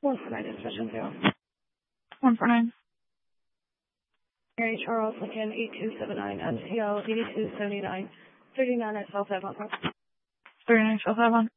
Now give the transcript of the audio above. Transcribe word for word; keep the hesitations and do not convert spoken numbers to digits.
One for nine, dispatch zero. One for nine. Mary Charles Lincoln, eight two seven nine, M T L eighty-two seventy-nine, thirty-nine at South Avon. thirty-nine South Avon.